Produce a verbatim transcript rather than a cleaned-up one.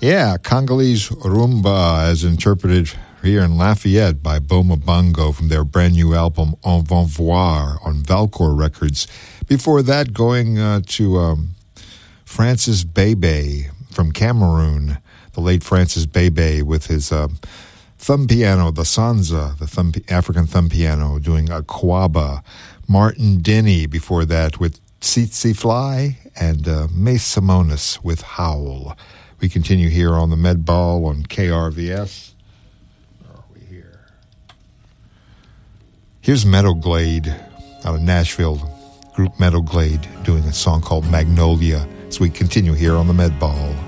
Yeah, Congolese rumba as interpreted here in Lafayette by Boma Bongo from their brand new album On Va Voir on Valcor Records. Before that, going uh, to um, Francis Bebe from Cameroon, the late Francis Bebe with his uh, thumb piano, the Sanza, the thumb, African thumb piano, doing a Kwaba. Martin Denny before that with Tsitsi Fly, and uh, Mace Simonis with Howl. We continue here on the Med Ball on K R V S. Where are we here? Here's Meadow Glade out of Nashville, group Meadow Glade, doing a song called Magnolia, as we continue here on the Med Ball.